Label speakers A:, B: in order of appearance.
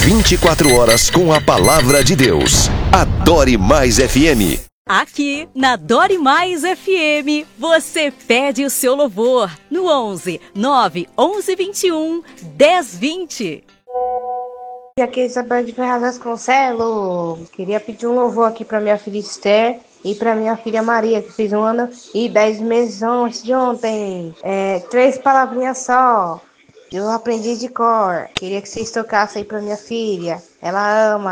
A: 24 horas com a palavra de Deus. Adore Mais FM.
B: Aqui na Dore Mais FM, você pede o seu louvor no 11 9 11 21 10 20.
C: Aqui é Isabel de Ferraz Vasconcelos. Queria pedir um louvor aqui para minha filha Esther e para minha filha Maria, que fez 1 ano e 10 meses antes de ontem. 3 palavrinhas só. Eu aprendi de cor. Queria que vocês tocassem aí para minha filha. Ela ama.